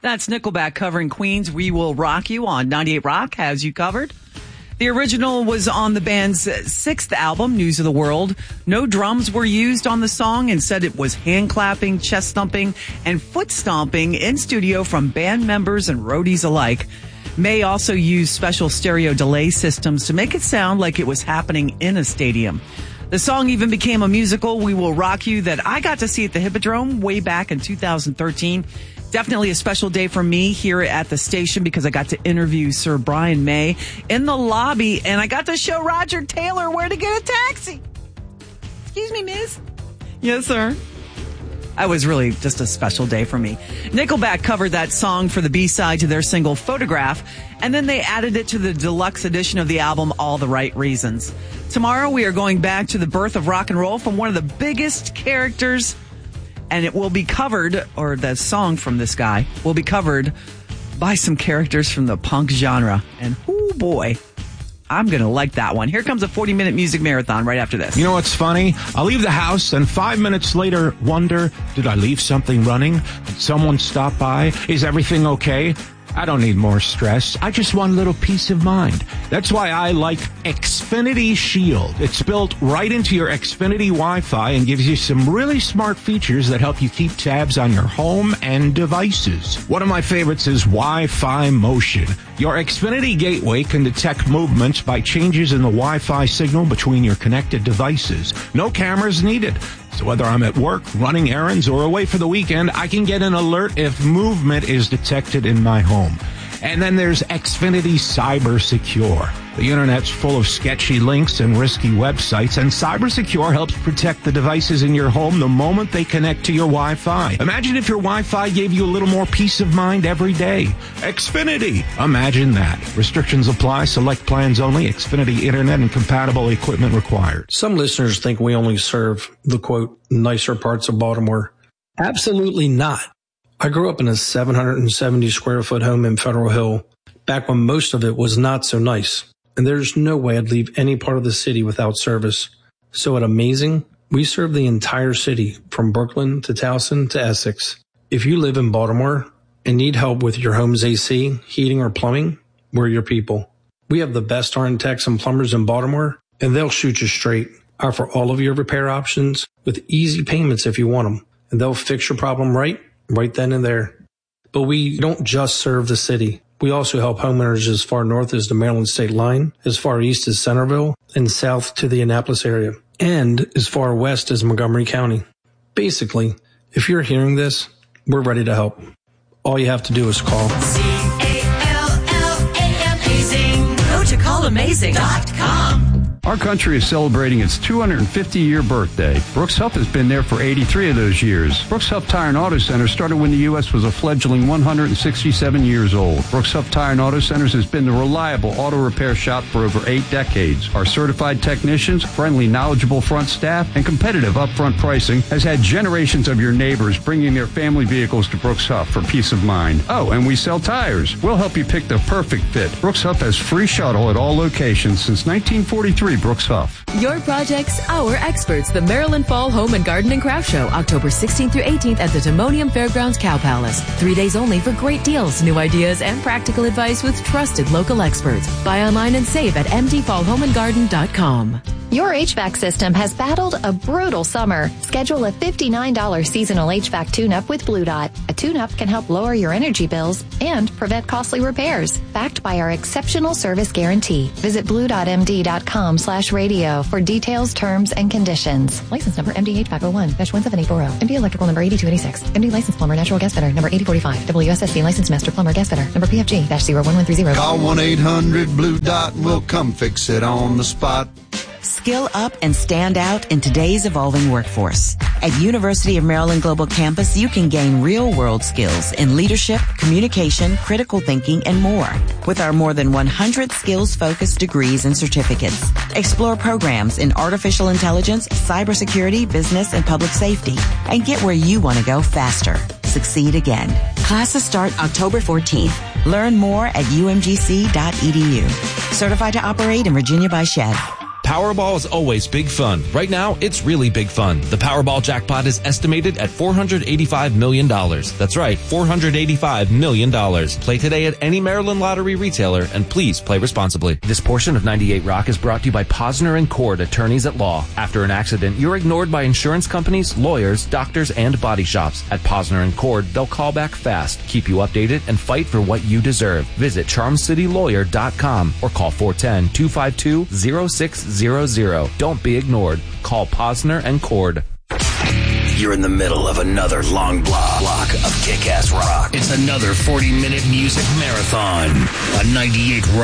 That's Nickelback covering Queen's We Will Rock You on 98 Rock has you covered. The original was on the band's sixth album, News of the World. No drums were used on the song. Instead, it was hand clapping, chest thumping, and foot stomping in studio from band members and roadies alike. May also used special stereo delay systems to make it sound like it was happening in a stadium. The song even became a musical, We Will Rock You, that I got to see at the Hippodrome way back in 2013. Definitely a special day for me here at the station because I got to interview Sir Brian May in the lobby, and I got to show Roger Taylor where to get a taxi. Excuse me, miss. Yes, sir. That was really just a special day for me. Nickelback covered that song for the B-side to their single Photograph, and then they added it to the deluxe edition of the album All the Right Reasons. Tomorrow we are going back to the birth of rock and roll from one of the biggest characters, and it will be covered, or the song from this guy will be covered by some characters from the punk genre. And oh boy, I'm going to like that one. Here comes a 40-minute music marathon right after this. You know what's funny? I'll leave the house and 5 minutes later wonder, did I leave something running? Did someone stop by? Is everything okay? I don't need more stress. I just want a little peace of mind. That's why I like Xfinity Shield. It's built right into your Xfinity Wi-Fi and gives you some really smart features that help you keep tabs on your home and devices. One of my favorites is Wi-Fi Motion. Your Xfinity gateway can detect movements by changes in the Wi-Fi signal between your connected devices. No cameras needed. So whether I'm at work, running errands, or away for the weekend, I can get an alert if movement is detected in my home. And then there's Xfinity Cyber Secure. The internet's full of sketchy links and risky websites, and Cyber Secure helps protect the devices in your home the moment they connect to your Wi-Fi. Imagine if your Wi-Fi gave you a little more peace of mind every day. Xfinity! Imagine that. Restrictions apply. Select plans only. Xfinity Internet and compatible equipment required. Some listeners think we only serve the, quote, nicer parts of Baltimore. Absolutely not. I grew up in a 770 square foot home in Federal Hill, back when most of it was not so nice. And there's no way I'd leave any part of the city without service. So at Amazing, we serve the entire city, from Brooklyn to Towson to Essex. If you live in Baltimore and need help with your home's AC, heating, or plumbing, we're your people. We have the best RN techs and plumbers in Baltimore, and they'll shoot you straight. Offer all of your repair options with easy payments if you want them, and they'll fix your problem right then and there. But we don't just serve the city. We also help homeowners as far north as the Maryland state line, as far east as Centerville, and south to the Annapolis area, and as far west as Montgomery County. Basically, if you're hearing this, we're ready to help. All you have to do is call. CALLAMAZING. Go to callamazing.com. Our country is celebrating its 250-year birthday. Brooks Huff has been there for 83 of those years. Brooks Huff Tire and Auto Centers started when the U.S. was a fledgling 167 years old. Brooks Huff Tire and Auto Centers has been the reliable auto repair shop for over 8 decades. Our certified technicians, friendly, knowledgeable front staff, and competitive upfront pricing has had generations of your neighbors bringing their family vehicles to Brooks Huff for peace of mind. Oh, and we sell tires. We'll help you pick the perfect fit. Brooks Huff has free shuttle at all locations since 1943. Brooks Huff. Your projects, our experts. The Maryland Fall Home and Garden and Craft Show, October 16th through 18th at the Timonium Fairgrounds Cow Palace. 3 days only for great deals, new ideas, and practical advice with trusted local experts. Buy online and save at mdfallhomeandgarden.com. Your HVAC system has battled a brutal summer. Schedule a $59 seasonal HVAC tune-up with Blue Dot. A tune-up can help lower your energy bills and prevent costly repairs. Backed by our exceptional service guarantee. Visit bluedotmd.com/radio for details, terms, and conditions. License number MD HVAC 01-17840. MD electrical number 8286. MD license plumber natural gas fitter number 8045. WSSC license master plumber gas fitter number PFG-01130. Call 1-800-BLUE-DOT and we'll come fix it on the spot. Skill up and stand out in today's evolving workforce. At University of Maryland Global Campus, you can gain real-world skills in leadership, communication, critical thinking, and more. With our more than 100 skills-focused degrees and certificates. Explore programs in artificial intelligence, cybersecurity, business, and public safety. And get where you want to go faster. Succeed again. Classes start October 14th. Learn more at umgc.edu. Certified to operate in Virginia by SHED. Powerball is always big fun. Right now, it's really big fun. The Powerball jackpot is estimated at $485 million. That's right, $485 million. Play today at any Maryland Lottery retailer, and please play responsibly. This portion of 98 Rock is brought to you by Posner and Cord, attorneys at law. After an accident, you're ignored by insurance companies, lawyers, doctors, and body shops. At Posner and Cord, they'll call back fast, keep you updated, and fight for what you deserve. Visit CharmCityLawyer.com or call 410-252-0600. Don't be ignored. Call Posner and Cord. You're in the middle of another long block of kick-ass rock. It's another 40-minute music marathon on 98 Rock.